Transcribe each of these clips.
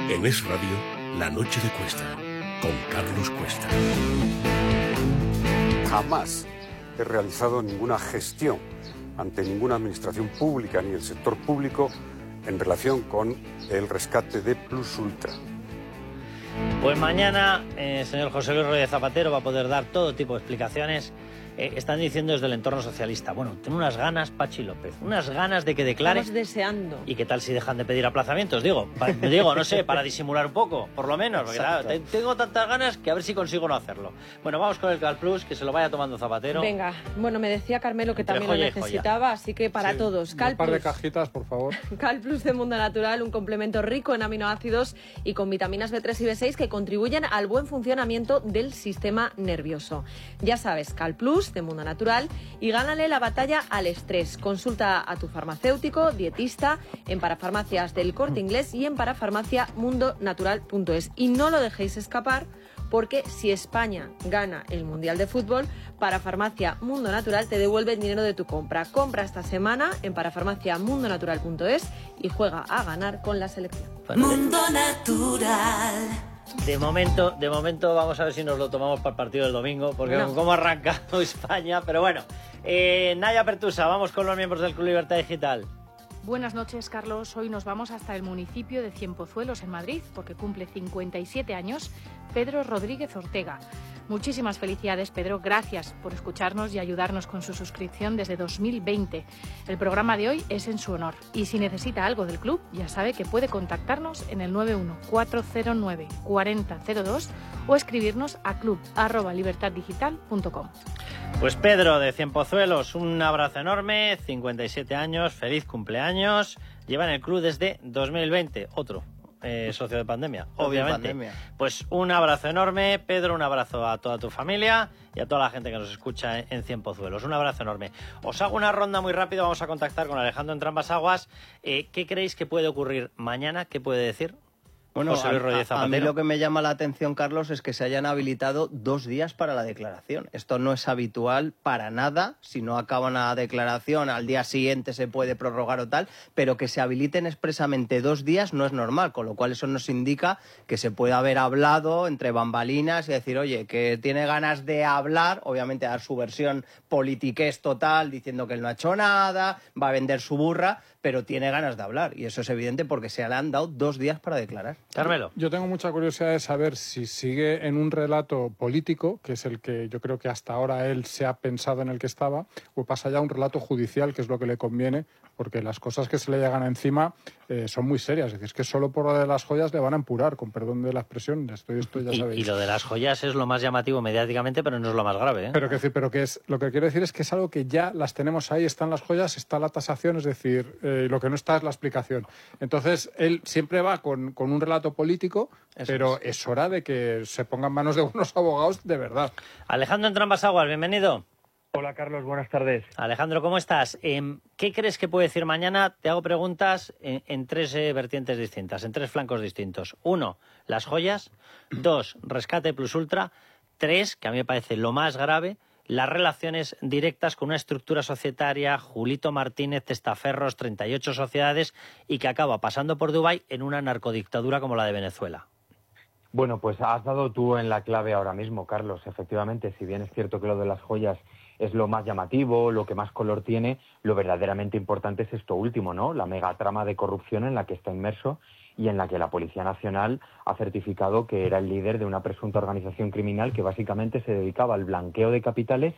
En Es Radio, La Noche de Cuesta, con Carlos Cuesta. Jamás he realizado ninguna gestión ante ninguna administración pública ni el sector público en relación con el rescate de Plus Ultra. Pues mañana, señor José Luis Rodríguez Zapatero va a poder dar todo tipo de explicaciones. Están diciendo desde el entorno socialista, bueno, tengo unas ganas, Pachi López, unas ganas de que declare. Estamos deseando. ¿Y qué tal si dejan de pedir aplazamientos? Digo, no sé, para disimular un poco, por lo menos, porque claro, tengo tantas ganas que a ver si consigo no hacerlo. Bueno, vamos con el Cal Plus, que se lo vaya tomando Zapatero. Venga, bueno, me decía Carmelo que también lo necesitaba, así que para todos. Cal Plus. Un par de cajitas, por favor. Cal Plus de Mundo Natural, un complemento rico en aminoácidos y con vitaminas B3 y B6 que contribuyen al buen funcionamiento del sistema nervioso. Ya sabes, Cal Plus de Mundo Natural, y gánale la batalla al estrés. Consulta a tu farmacéutico, dietista, en parafarmacias del Corte Inglés y en parafarmaciamundonatural.es. Y no lo dejéis escapar, porque si España gana el Mundial de Fútbol, Parafarmacia Mundo Natural te devuelve el dinero de tu compra. Compra esta semana en parafarmaciamundonatural.es y juega a ganar con la selección. Mundo Natural. De momento vamos a ver si nos lo tomamos para el partido del domingo, porque no. Cómo arranca España, pero bueno. Naya Pertusa, vamos con los miembros del Club Libertad Digital. Buenas noches, Carlos. Hoy nos vamos hasta el municipio de Cienpozuelos, en Madrid, porque cumple 57 años Pedro Rodríguez Ortega. Muchísimas felicidades, Pedro. Gracias por escucharnos y ayudarnos con su suscripción desde 2020. El programa de hoy es en su honor. Y si necesita algo del club, ya sabe que puede contactarnos en el 914094002 o escribirnos a club@libertaddigital.com. Pues Pedro de Cienpozuelos, un abrazo enorme, 57 años, feliz cumpleaños. Lleva en el club desde 2020, otro. Socio de pandemia, obviamente. Pues un abrazo enorme, Pedro, un abrazo a toda tu familia y a toda la gente que nos escucha en Cienpozuelos. Un abrazo enorme. Os hago una ronda muy rápida, vamos a contactar con Alejandro Entrambas-Aguas. ¿Qué creéis que puede ocurrir mañana? ¿Qué puede decir? Bueno, a mí lo que me llama la atención, Carlos, es que se hayan habilitado 2 días para la declaración. Esto no es habitual para nada. Si no acaba una declaración, al día siguiente se puede prorrogar o tal, pero que se habiliten expresamente 2 días no es normal, con lo cual eso nos indica que se puede haber hablado entre bambalinas y decir, oye, que tiene ganas de hablar, obviamente dar su versión politiqués total, diciendo que él no ha hecho nada, va a vender su burra, pero tiene ganas de hablar, y eso es evidente porque se le han dado 2 días para declarar. Carmelo. Yo tengo mucha curiosidad de saber si sigue en un relato político, que es el que yo creo que hasta ahora él se ha pensado en el que estaba, o pasa ya a un relato judicial, que es lo que le conviene, porque las cosas que se le llegan encima son muy serias. Es decir, es que solo por lo de las joyas le van a empurar, con perdón de la expresión. Esto ya sabéis. Y lo de las joyas es lo más llamativo mediáticamente, pero no es lo más grave, ¿eh? Pero que es, lo que quiero decir es que es algo que ya las tenemos ahí, están las joyas, está la tasación, es decir, lo que no está es la explicación. Entonces, él siempre va con un relato político, pero es hora de que se pongan en manos de unos abogados de verdad. Alejandro Entrambas-Aguas, bienvenido. Hola, Carlos, buenas tardes. Alejandro, ¿cómo estás? ¿Qué crees que puede decir mañana? Te hago preguntas en 3 vertientes distintas, en 3 flancos distintos. 1, las joyas. 2, rescate Plus Ultra. 3, que a mí me parece lo más grave, las relaciones directas con una estructura societaria, Julito Martínez, testaferros, 38 sociedades, y que acaba pasando por Dubái en una narcodictadura como la de Venezuela. Bueno, pues has dado tú en la clave ahora mismo, Carlos. Efectivamente, si bien es cierto que lo de las joyas es lo más llamativo, lo que más color tiene, lo verdaderamente importante es esto último, ¿no? La megatrama de corrupción en la que está inmerso y en la que la Policía Nacional ha certificado que era el líder de una presunta organización criminal que básicamente se dedicaba al blanqueo de capitales,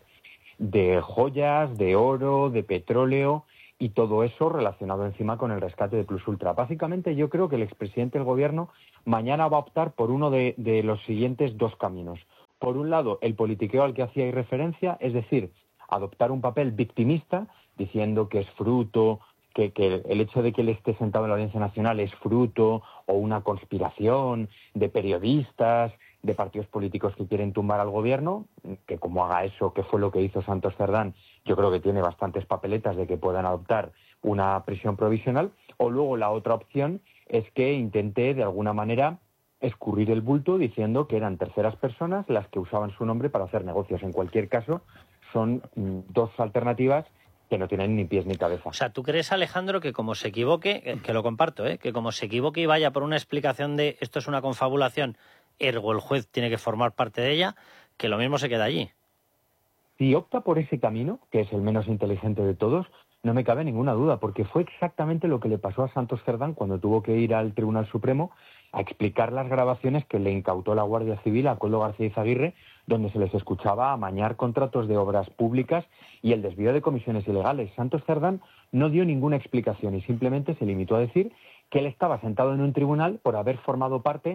de joyas, de oro, de petróleo y todo eso relacionado encima con el rescate de Plus Ultra. Básicamente yo creo que el expresidente del Gobierno mañana va a optar por uno de los siguientes 2 caminos. Por un lado, el politiqueo al que hacía referencia, es decir, adoptar un papel victimista, diciendo que es fruto, que el hecho de que él esté sentado en la Audiencia Nacional es fruto o una conspiración de periodistas, de partidos políticos que quieren tumbar al gobierno, que como haga eso, que fue lo que hizo Santos Cerdán, yo creo que tiene bastantes papeletas de que puedan adoptar una prisión provisional. O luego la otra opción es que intente de alguna manera escurrir el bulto diciendo que eran terceras personas las que usaban su nombre para hacer negocios. En cualquier caso, son 2 alternativas que no tienen ni pies ni cabeza. O sea, ¿tú crees, Alejandro, que como se equivoque, que lo comparto, que como se equivoque y vaya por una explicación de esto es una confabulación, ergo el juez tiene que formar parte de ella, que lo mismo se queda allí? Si opta por ese camino, que es el menos inteligente de todos, no me cabe ninguna duda, porque fue exactamente lo que le pasó a Santos Cerdán cuando tuvo que ir al Tribunal Supremo a explicar las grabaciones que le incautó la Guardia Civil a Koldo García Izaguirre, donde se les escuchaba amañar contratos de obras públicas y el desvío de comisiones ilegales. Santos Cerdán no dio ninguna explicación y simplemente se limitó a decir que él estaba sentado en un tribunal por haber formado parte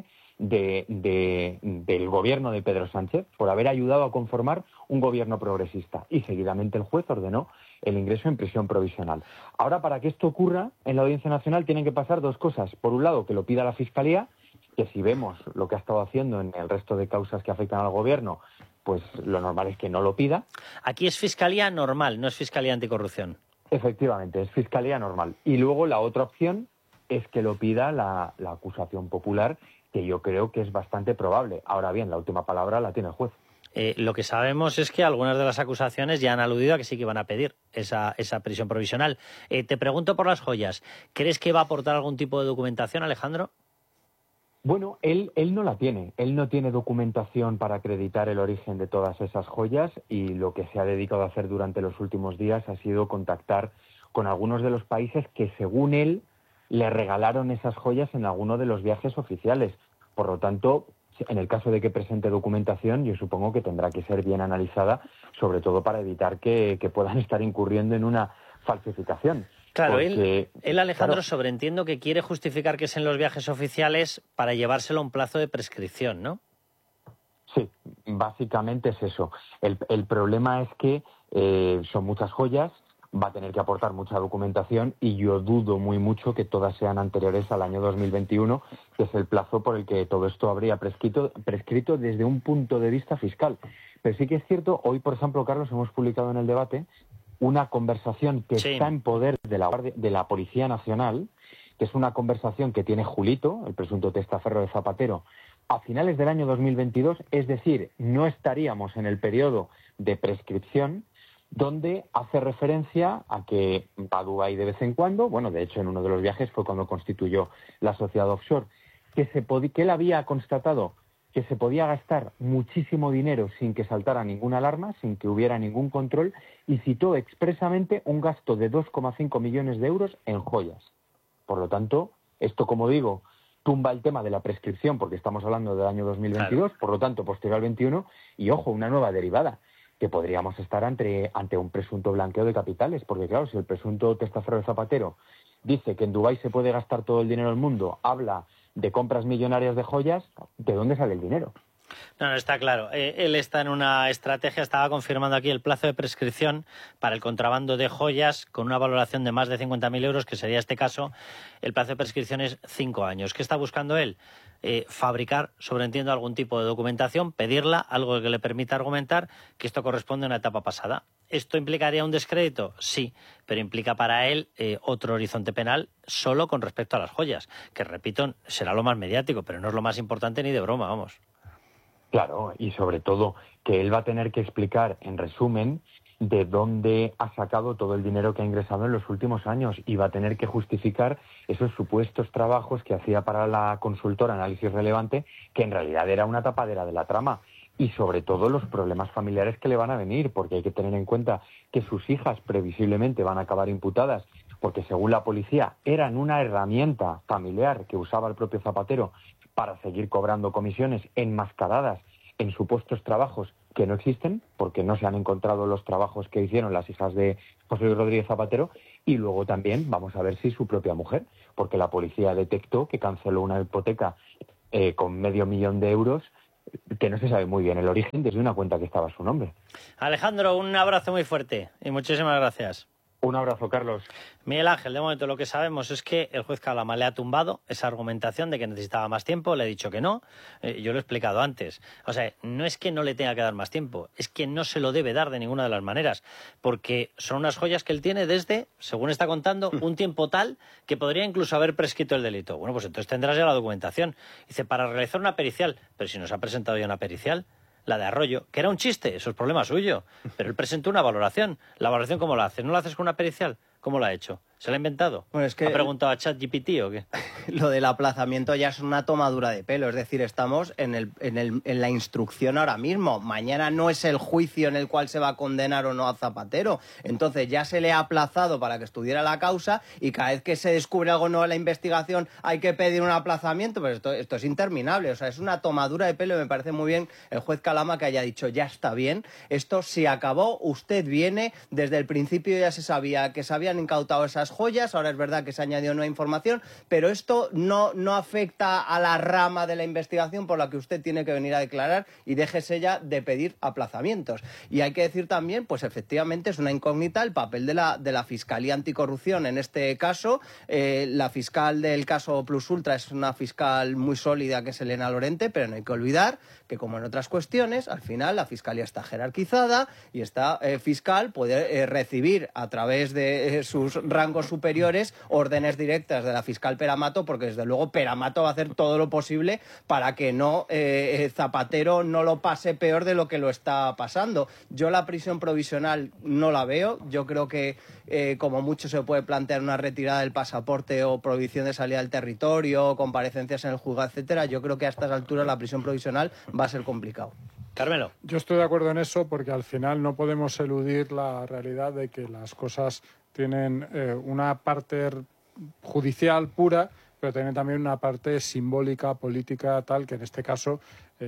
del gobierno de Pedro Sánchez, por haber ayudado a conformar un gobierno progresista. Y seguidamente el juez ordenó el ingreso en prisión provisional. Ahora, para que esto ocurra en la Audiencia Nacional tienen que pasar dos cosas. Por un lado, que lo pida la Fiscalía, que si vemos lo que ha estado haciendo en el resto de causas que afectan al gobierno, pues lo normal es que no lo pida. Aquí es Fiscalía normal, no es Fiscalía Anticorrupción. Efectivamente, es Fiscalía normal. Y luego la otra opción es que lo pida la acusación popular, que yo creo que es bastante probable. Ahora bien, la última palabra la tiene el juez. Lo que sabemos es que algunas de las acusaciones ya han aludido a que sí que van a pedir esa prisión provisional. Te pregunto por las joyas. ¿Crees que va a aportar algún tipo de documentación, Alejandro? Bueno, él no la tiene. Él no tiene documentación para acreditar el origen de todas esas joyas y lo que se ha dedicado a hacer durante los últimos días ha sido contactar con algunos de los países que, según él, le regalaron esas joyas en alguno de los viajes oficiales. Por lo tanto, en el caso de que presente documentación, yo supongo que tendrá que ser bien analizada, sobre todo para evitar que puedan estar incurriendo en una falsificación. Claro, porque, él Alejandro, claro, sobreentiendo que quiere justificar que es en los viajes oficiales para llevárselo a un plazo de prescripción, ¿no? Sí, básicamente es eso. El problema es que son muchas joyas, va a tener que aportar mucha documentación y yo dudo muy mucho que todas sean anteriores al año 2021, que es el plazo por el que todo esto habría prescrito desde un punto de vista fiscal. Pero sí que es cierto, hoy, por ejemplo, Carlos, hemos publicado en el debate una conversación que está en poder de la Policía Nacional, que es una conversación que tiene Julito, el presunto testaferro de Zapatero, a finales del año 2022, es decir, no estaríamos en el periodo de prescripción, donde hace referencia a que va a Dubái de vez en cuando, bueno, de hecho en uno de los viajes fue cuando constituyó la sociedad offshore, que él había constatado que se podía gastar muchísimo dinero sin que saltara ninguna alarma, sin que hubiera ningún control, y citó expresamente un gasto de 2,5 millones de euros en joyas. Por lo tanto, esto, como digo, tumba el tema de la prescripción, porque estamos hablando del año 2022, por lo tanto, posterior al 21, y ojo, una nueva derivada, que podríamos estar ante un presunto blanqueo de capitales, porque claro, si el presunto testaferro de Zapatero dice que en Dubái se puede gastar todo el dinero del mundo, habla de compras millonarias de joyas, ¿de dónde sale el dinero? No, está claro. Él está en una estrategia, estaba confirmando aquí el plazo de prescripción para el contrabando de joyas con una valoración de más de 50.000 euros, que sería este caso. El plazo de prescripción es 5 años. ¿Qué está buscando él? Fabricar, sobreentiendo, algún tipo de documentación, pedirla, algo que le permita argumentar que esto corresponde a una etapa pasada. ¿Esto implicaría un descrédito? Sí, pero implica para él otro horizonte penal solo con respecto a las joyas, que, repito, será lo más mediático, pero no es lo más importante ni de broma, vamos. Claro, y sobre todo que él va a tener que explicar, en resumen, de dónde ha sacado todo el dinero que ha ingresado en los últimos años y va a tener que justificar esos supuestos trabajos que hacía para la consultora Análisis Relevante, que en realidad era una tapadera de la trama. Y sobre todo los problemas familiares que le van a venir, porque hay que tener en cuenta que sus hijas previsiblemente van a acabar imputadas, porque según la policía eran una herramienta familiar que usaba el propio Zapatero para seguir cobrando comisiones enmascaradas en supuestos trabajos que no existen, porque no se han encontrado los trabajos que hicieron las hijas de José Luis Rodríguez Zapatero, y luego también vamos a ver si su propia mujer, porque la policía detectó que canceló una hipoteca con 500.000 euros, que no se sabe muy bien el origen, desde una cuenta que estaba a su nombre. Alejandro, un abrazo muy fuerte y muchísimas gracias. Un abrazo, Carlos. Miguel Ángel, de momento lo que sabemos es que el juez Calama le ha tumbado esa argumentación de que necesitaba más tiempo, le he dicho que no, yo lo he explicado antes. O sea, no es que no le tenga que dar más tiempo, es que no se lo debe dar de ninguna de las maneras, porque son unas joyas que él tiene desde, según está contando, un tiempo tal que podría incluso haber prescrito el delito. Bueno, pues entonces tendrás ya la documentación. Dice, para realizar una pericial, pero si nos ha presentado ya una pericial, la de Arroyo, que era un chiste, eso es problema suyo, pero él presentó una valoración. ¿La valoración cómo la hace? ¿No la haces con una pericial? ¿Cómo la ha hecho? ¿Se la ha inventado? Bueno, es que ¿Ha preguntado a ChatGPT o qué? Lo del aplazamiento ya es una tomadura de pelo, es decir, estamos en la instrucción ahora mismo. Mañana no es el juicio en el cual se va a condenar o no a Zapatero. Entonces ya se le ha aplazado para que estudiara la causa y cada vez que se descubre algo nuevo en la investigación hay que pedir un aplazamiento, pero esto es interminable. O sea, es una tomadura de pelo y me parece muy bien el juez Calama que haya dicho ya está bien, esto se acabó, usted viene, desde el principio ya se sabía que se habían incautado esas joyas, ahora es verdad que se ha añadido nueva información, pero esto no afecta a la rama de la investigación por la que usted tiene que venir a declarar y déjese ya de pedir aplazamientos. Y hay que decir también, pues efectivamente es una incógnita el papel de la Fiscalía Anticorrupción en este caso. La fiscal del caso Plus Ultra es una fiscal muy sólida que es Elena Lorente, pero no hay que olvidar que como en otras cuestiones, al final la Fiscalía está jerarquizada y esta fiscal puede recibir a través de sus rangos superiores órdenes directas de la fiscal Peramato, porque desde luego Peramato va a hacer todo lo posible para que Zapatero no lo pase peor de lo que lo está pasando. Yo la prisión provisional no la veo, yo creo que como mucho se puede plantear una retirada del pasaporte o prohibición de salida del territorio, comparecencias en el juzgado, etcétera. Yo creo que a estas alturas la prisión provisional va a ser complicado. Carmelo. Yo estoy de acuerdo en eso porque al final no podemos eludir la realidad de que las cosas tienen una parte judicial pura, pero tienen también una parte simbólica, política, tal, que en este caso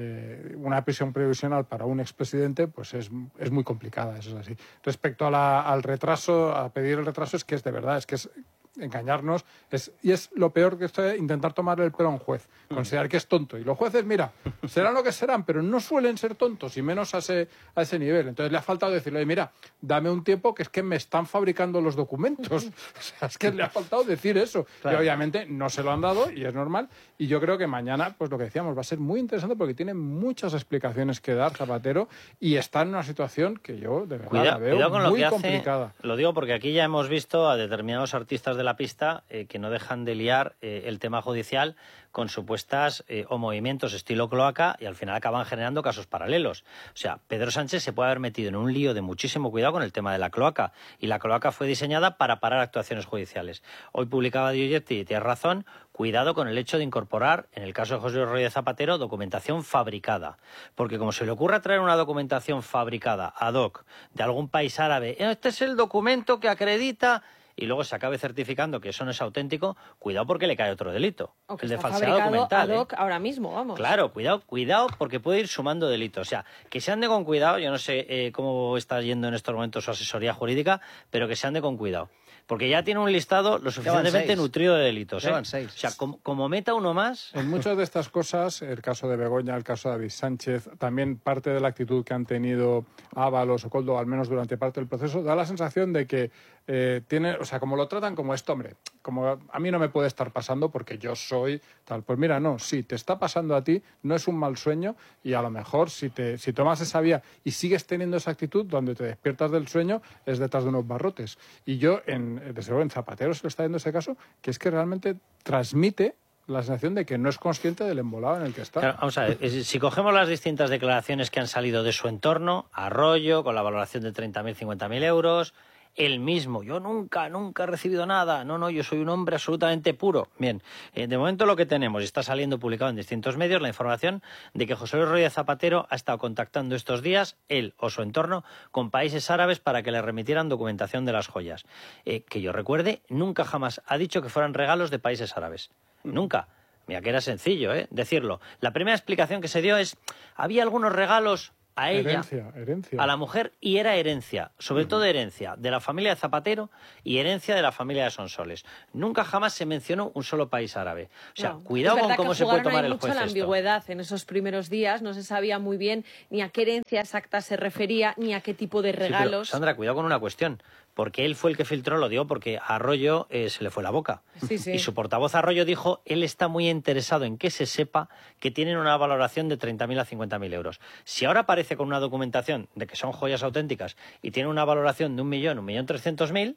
una prisión provisional para un expresidente pues es muy complicada, eso es así. Respecto al retraso, a pedir el retraso, es que es de verdad, es que es engañarnos, y es lo peor que es intentar tomarle el pelo a un juez, considerar que es tonto. Y los jueces, mira, serán lo que serán, pero no suelen ser tontos, y menos a ese nivel. Entonces le ha faltado decirle, mira, dame un tiempo que es que me están fabricando los documentos. O sea, es que le ha faltado decir eso. Claro. Y obviamente no se lo han dado, y es normal. Y yo creo que mañana, pues lo que decíamos, va a ser muy interesante porque tiene muchas explicaciones que dar Zapatero y está en una situación que yo, de verdad, la veo con muy lo que complicada. Hace, lo digo porque aquí ya hemos visto a determinados artistas de la pista que no dejan de liar el tema judicial con supuestas o movimientos estilo cloaca y al final acaban generando casos paralelos. O sea, Pedro Sánchez se puede haber metido en un lío de muchísimo cuidado con el tema de la cloaca, y la cloaca fue diseñada para parar actuaciones judiciales. Hoy publicaba Diogetti, y tienes razón, cuidado con el hecho de incorporar, en el caso de José Luis Rodríguez Zapatero, documentación fabricada. Porque como se le ocurra traer una documentación fabricada ad hoc de algún país árabe, este es el documento que acredita, y luego se acabe certificando que eso no es auténtico, cuidado porque le cae otro delito, el de falsedad documental. Ad hoc ahora mismo, vamos. Claro, cuidado porque puede ir sumando delitos. O sea, que se ande con cuidado, yo no sé cómo está yendo en estos momentos su asesoría jurídica, pero que se ande con cuidado. Porque ya tiene un listado lo suficientemente nutrido de delitos. Llevan 6. O sea, como meta uno más... En muchas de estas cosas, el caso de Begoña, el caso de David Sánchez, también parte de la actitud que han tenido Ábalos o Koldo, al menos durante parte del proceso, da la sensación de que como lo tratan como esto, hombre, como a mí no me puede estar pasando porque yo soy tal. Pues mira, no, sí, te está pasando a ti, no es un mal sueño, y a lo mejor si tomas esa vía y sigues teniendo esa actitud, donde te despiertas del sueño es detrás de unos barrotes. Y yo, desde luego en Zapatero se le está viendo ese caso, que es que realmente transmite la sensación de que no es consciente del embolado en el que está. Claro, vamos a ver, si cogemos las distintas declaraciones que han salido de su entorno, Arroyo, con la valoración de 30.000, 50.000 euros, él mismo, yo nunca he recibido nada, no, yo soy un hombre absolutamente puro. Bien, de momento lo que tenemos, y está saliendo publicado en distintos medios, la información de que José Luis Rodríguez Zapatero ha estado contactando estos días, él o su entorno, con países árabes para que le remitieran documentación de las joyas. Que yo recuerde, nunca jamás ha dicho que fueran regalos de países árabes. Nunca. Mira que era sencillo, decirlo. La primera explicación que se dio es, había algunos regalos a ella, herencia. A la mujer, y era herencia, sobre todo herencia de la familia de Zapatero y herencia de la familia de Sonsoles. Nunca jamás se mencionó un solo país árabe. O sea, cuidado con cómo se puede tomar el juez mucho la esto. ambigüedad en esos primeros días, no se sabía muy bien ni a qué herencia exacta se refería, ni a qué tipo de regalos. Sí, pero, Sandra, cuidado con una cuestión, porque él fue el que filtró, lo digo porque a Arroyo se le fue la boca. Sí. Y su portavoz Arroyo dijo, él está muy interesado en que se sepa que tienen una valoración de 30.000 a 50.000 euros. Si ahora aparece con una documentación de que son joyas auténticas y tiene una valoración de 1.000.000, 1.300.000,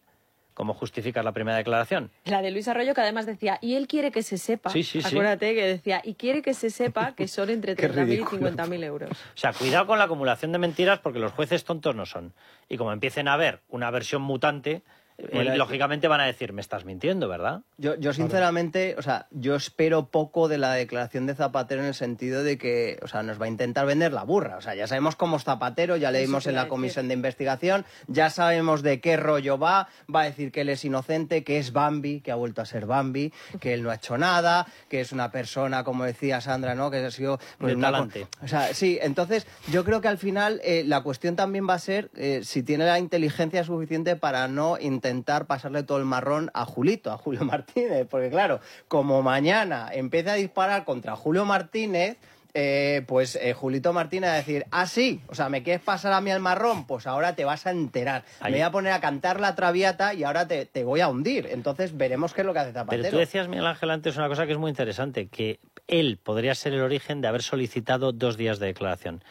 ¿Cómo justificas la primera declaración? La de Luis Arroyo, que además decía, y él quiere que se sepa, sí. acuérdate que decía, y quiere que se sepa que son entre 30.000 y 50.000 euros. O sea, cuidado con la acumulación de mentiras porque los jueces tontos no son. Y como empiecen a ver una versión mutante, lógicamente van a decir, me estás mintiendo, ¿verdad? Yo sinceramente, o sea, yo espero poco de la declaración de Zapatero en el sentido de que, o sea, nos va a intentar vender la burra. O sea, ya sabemos cómo es Zapatero, ya leímos en la comisión de investigación, ya sabemos de qué rollo va a decir que él es inocente, que es Bambi, que ha vuelto a ser Bambi, que él no ha hecho nada, que es una persona, como decía Sandra, ¿no?, que ha sido... Pues, de talante. O sea, sí, entonces yo creo que al final la cuestión también va a ser si tiene la inteligencia suficiente para no intentar pasarle todo el marrón a Julio Martínez, porque claro, como mañana empieza a disparar contra Julio Martínez, pues Julito Martínez va a decir, sí, o sea, ¿me quieres pasar a mí el marrón? Pues ahora te vas a enterar. Me voy a poner a cantar la Traviata y ahora te voy a hundir. Entonces veremos qué es lo que hace Zapatero. Pero tú decías, Miguel Ángel, antes una cosa que es muy interesante, que él podría ser el origen de haber solicitado 2 días de declaración.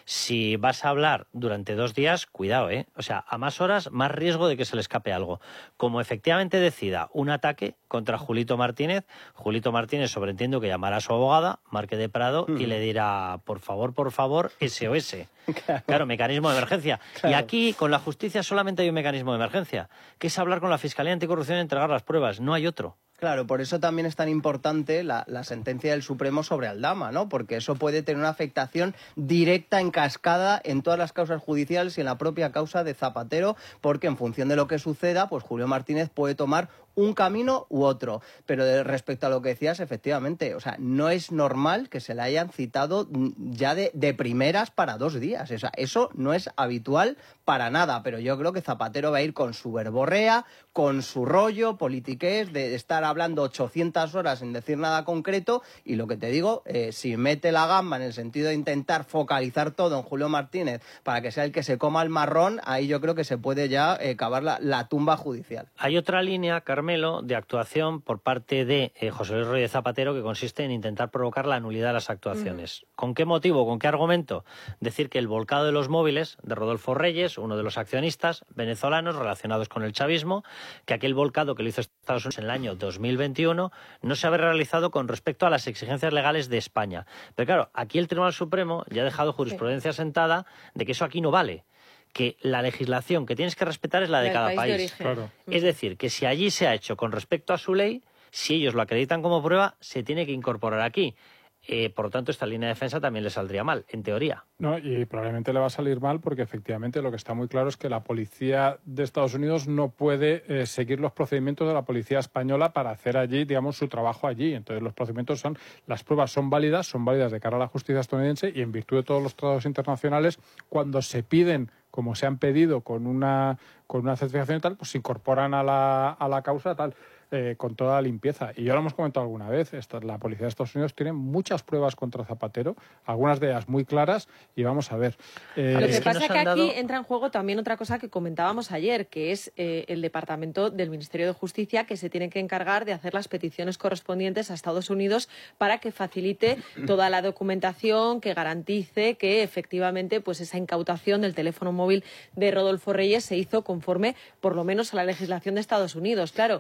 Si vas a hablar durante 2 días, cuidado, ¿eh? O sea, a más horas, más riesgo de que se le escape algo. Como efectivamente decida un ataque contra Julito Martínez sobreentiendo que llamará a su abogada, Marque de Prado, y le dirá, por favor, SOS. Claro, mecanismo de emergencia. Claro. Y aquí, con la justicia, solamente hay un mecanismo de emergencia, que es hablar con la Fiscalía Anticorrupción y entregar las pruebas. No hay otro. Claro, por eso también es tan importante la sentencia del Supremo sobre Aldama, ¿no? Porque eso puede tener una afectación directa en cascada en todas las causas judiciales y en la propia causa de Zapatero, porque en función de lo que suceda, pues Julio Martínez puede tomar un camino u otro. Pero respecto a lo que decías, efectivamente, o sea, no es normal que se le hayan citado ya de primeras para 2 días. O sea, eso no es habitual para nada, pero yo creo que Zapatero va a ir con su verborrea, con su rollo politiqués de estar hablando 800 horas sin decir nada concreto, y lo que te digo, si mete la gamba en el sentido de intentar focalizar todo en Julio Martínez para que sea el que se coma el marrón, ahí yo creo que se puede ya cavar la tumba judicial. Hay otra línea, Carmelo, de actuación por parte de José Luis Rodríguez Zapatero que consiste en intentar provocar la nulidad de las actuaciones. ¿Con qué motivo? ¿Con qué argumento? Decir que el volcado de los móviles de Rodolfo Reyes, uno de los accionistas venezolanos relacionados con el chavismo, que aquel volcado que lo hizo Estados Unidos en el año 2021 no se había realizado con respecto a las exigencias legales de España. Pero claro, aquí el Tribunal Supremo ya ha dejado jurisprudencia sentada de que eso aquí no vale, que la legislación que tienes que respetar es la de cada país. Claro. Es decir, que si allí se ha hecho con respecto a su ley, si ellos lo acreditan como prueba, se tiene que incorporar aquí. Por lo tanto, esta línea de defensa también le saldría mal, en teoría. No, y probablemente le va a salir mal porque efectivamente lo que está muy claro es que la policía de Estados Unidos no puede seguir los procedimientos de la policía española para hacer allí, digamos, su trabajo allí. Entonces los procedimientos las pruebas son válidas de cara a la justicia estadounidense, y en virtud de todos los tratados internacionales, cuando se piden, como se han pedido, con una certificación y tal, pues se incorporan a la causa tal. Con toda la limpieza. Y ya lo hemos comentado alguna vez, la policía de Estados Unidos tiene muchas pruebas contra Zapatero, algunas de ellas muy claras, y vamos a ver. Lo que pasa es que aquí entra en juego también otra cosa que comentábamos ayer, que es el Departamento del Ministerio de Justicia, que se tiene que encargar de hacer las peticiones correspondientes a Estados Unidos para que facilite toda la documentación, que garantice que efectivamente pues esa incautación del teléfono móvil de Rodolfo Reyes se hizo conforme por lo menos a la legislación de Estados Unidos. Claro,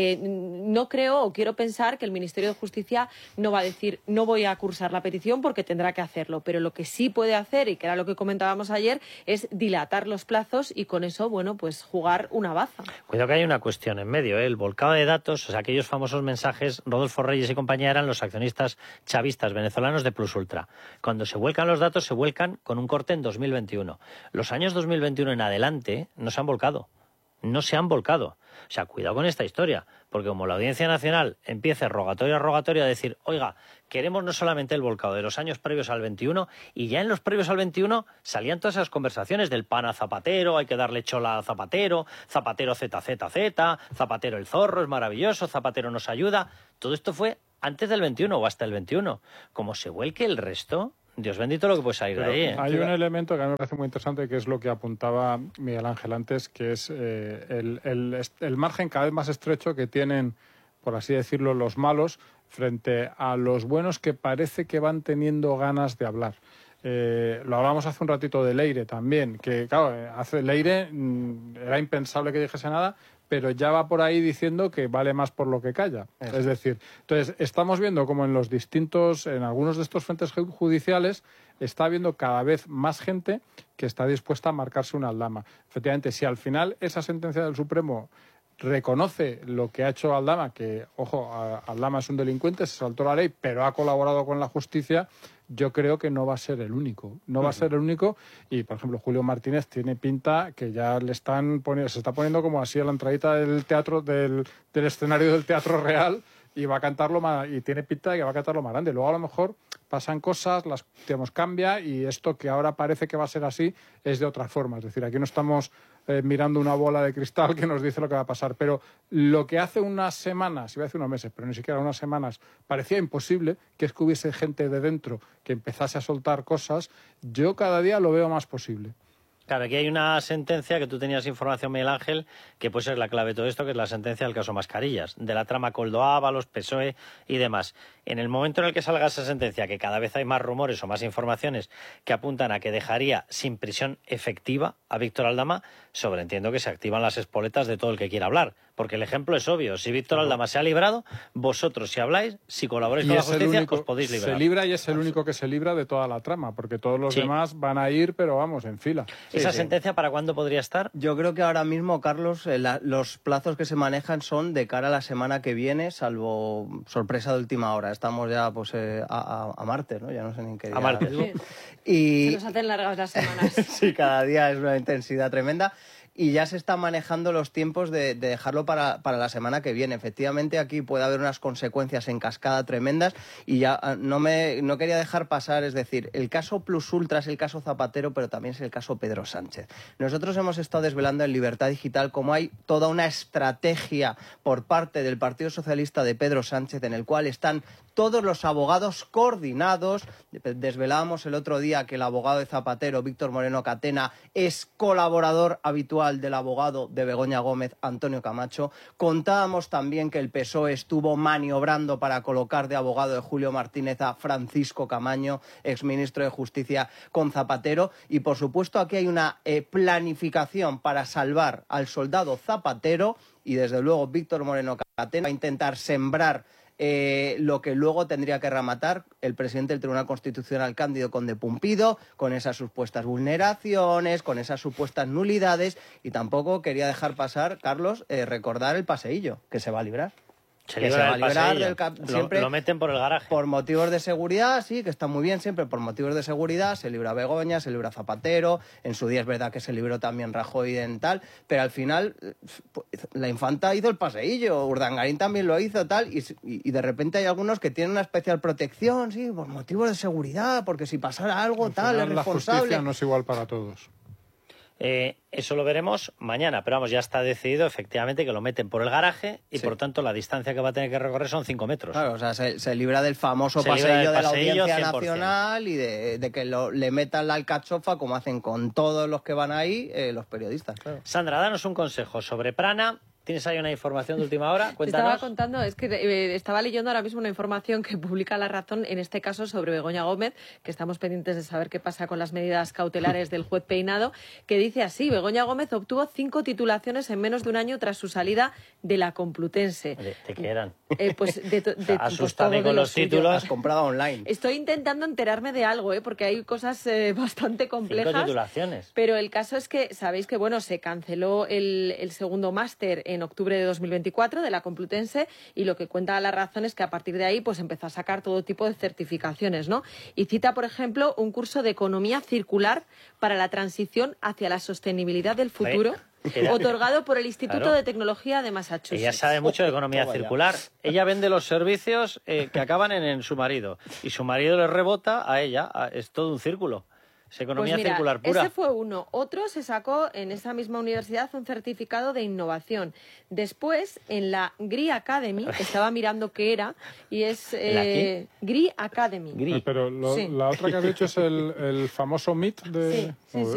no creo o quiero pensar que el Ministerio de Justicia no va a decir no voy a cursar la petición porque tendrá que hacerlo, pero lo que sí puede hacer, y que era lo que comentábamos ayer, es dilatar los plazos y con eso, bueno, pues jugar una baza. Cuidado que hay una cuestión en medio, el volcado de datos, o sea, aquellos famosos mensajes, Rodolfo Reyes y compañía eran los accionistas chavistas venezolanos de Plus Ultra. Cuando se vuelcan los datos, se vuelcan con un corte en 2021. Los años 2021 en adelante no se han volcado. No se han volcado. O sea, cuidado con esta historia, porque como la Audiencia Nacional empiece rogatorio a decir, oiga, queremos no solamente el volcado de los años previos al 21, y ya en los previos al 21 salían todas esas conversaciones del pan a Zapatero, hay que darle chola a Zapatero, Zapatero ZZZ, Zapatero el zorro, es maravilloso, Zapatero nos ayuda. Todo esto fue antes del 21 o hasta el 21. Como se vuelque el resto, Dios bendito lo que puede salir de ahí. Hay un elemento que a mí me parece muy interesante, que es lo que apuntaba Miguel Ángel antes, que es el margen cada vez más estrecho que tienen, por así decirlo, los malos frente a los buenos que parece que van teniendo ganas de hablar. Lo hablamos hace un ratito de Leire también, que claro, hace Leire era impensable que dijese nada, pero ya va por ahí diciendo que vale más por lo que calla. Es decir, entonces estamos viendo como en algunos de estos frentes judiciales está habiendo cada vez más gente que está dispuesta a marcarse una aldama. Efectivamente, si al final esa sentencia del Supremo reconoce lo que ha hecho Aldama, que, ojo, Aldama es un delincuente, se saltó la ley, pero ha colaborado con la justicia, yo creo que no va a ser el único. No va a ser el único y, por ejemplo, Julio Martínez tiene pinta que ya le están poniendo, se está poniendo como así a la entradita del teatro, del escenario del Teatro Real, y va a cantarlo más, y tiene pinta de que va a cantarlo más grande. Luego a lo mejor pasan cosas, cambia, y esto que ahora parece que va a ser así es de otra forma. Es decir, aquí no estamos mirando una bola de cristal que nos dice lo que va a pasar, pero lo que hace unas semanas, iba a decir unos meses, pero ni siquiera unas semanas, parecía imposible, que es que hubiese gente de dentro que empezase a soltar cosas, yo cada día lo veo más posible. Claro, aquí hay una sentencia que tú tenías información, Miguel Ángel, que puede ser la clave de todo esto, que es la sentencia del caso Mascarillas, de la trama Koldo Ábalos, PSOE y demás. En el momento en el que salga esa sentencia, que cada vez hay más rumores o más informaciones que apuntan a que dejaría sin prisión efectiva a Víctor Aldama, sobreentiendo que se activan las espoletas de todo el que quiera hablar. Porque el ejemplo es obvio. Si Víctor Aldama se ha librado, vosotros si habláis, si colaboráis con la justicia, os podéis librar. Se libra y es el único que se libra de toda la trama, porque todos los demás van a ir, pero vamos, en fila. ¿Esa sentencia para cuándo podría estar? Yo creo que ahora mismo, Carlos, los plazos que se manejan son de cara a la semana que viene, salvo sorpresa de última hora. Estamos ya pues a martes, ¿no? Ya no sé ni en qué día. A martes. Y... Se nos hacen largas las semanas. Sí, cada día es una intensidad tremenda. Y ya se están manejando los tiempos de dejarlo para la semana que viene. Efectivamente, aquí puede haber unas consecuencias en cascada tremendas y ya no quería dejar pasar, es decir, el caso Plus Ultra es el caso Zapatero, pero también es el caso Pedro Sánchez. Nosotros hemos estado desvelando en Libertad Digital cómo hay toda una estrategia por parte del Partido Socialista de Pedro Sánchez en el cual están todos los abogados coordinados. Desvelábamos el otro día que el abogado de Zapatero, Víctor Moreno Catena, es colaborador habitual del abogado de Begoña Gómez, Antonio Camacho. Contábamos también que el PSOE estuvo maniobrando para colocar de abogado de Julio Martínez a Francisco Camaño, exministro de Justicia, con Zapatero. Y, por supuesto, aquí hay una planificación para salvar al soldado Zapatero y, desde luego, Víctor Moreno Catena va a intentar sembrar lo que luego tendría que rematar el presidente del Tribunal Constitucional, Cándido Conde Pumpido, con esas supuestas vulneraciones, con esas supuestas nulidades, y tampoco quería dejar pasar, Carlos, recordar el paseillo, que se va a librar. Se va a librar siempre lo meten por el garaje. Por motivos de seguridad, sí, que está muy bien siempre, por motivos de seguridad, se libra Begoña, se libra Zapatero, en su día es verdad que se libró también Rajoy en tal, pero al final la infanta hizo el paseillo, Urdangarín también lo hizo tal, y de repente hay algunos que tienen una especial protección, sí, por motivos de seguridad, porque si pasara algo tal, es responsable. La justicia no es igual para todos. Eso lo veremos mañana, pero vamos, ya está decidido efectivamente que lo meten por el garaje y por tanto la distancia que va a tener que recorrer son 5 metros. Claro, o sea, se libra del famoso paseillo de la Audiencia Nacional y de que le metan la alcachofa como hacen con todos los que van ahí los periodistas. Claro. Sandra, danos un consejo sobre Prana. ¿Tienes ahí una información de última hora? Cuéntanos. Estaba contando, es que estaba leyendo ahora mismo una información que publica La Razón, en este caso sobre Begoña Gómez, que estamos pendientes de saber qué pasa con las medidas cautelares del juez Peinado, que dice así: Begoña Gómez obtuvo 5 titulaciones en menos de un año tras su salida de la Complutense. ¿De qué eran? Pues asustame con los títulos. Has comprado online. Estoy intentando enterarme de algo, porque hay cosas bastante complejas. 5 titulaciones. Pero el caso es que, sabéis que se canceló el segundo máster en octubre de 2024 de la Complutense, y lo que cuenta La Razón es que a partir de ahí pues empezó a sacar todo tipo de certificaciones, ¿no? Y cita, por ejemplo, un curso de economía circular para la transición hacia la sostenibilidad del futuro, otorgado por el Instituto de Tecnología de Massachusetts. Ella sabe mucho de economía circular. Ella vende los servicios que acaban en su marido, y su marido le rebota a ella. Es todo un círculo. Es economía circular pura. Ese fue uno. Otro se sacó en esa misma universidad un certificado de innovación. Después, en la GRI Academy, estaba mirando qué era, y es GRI Academy. Pero la otra que has dicho es el famoso MIT de... Sí.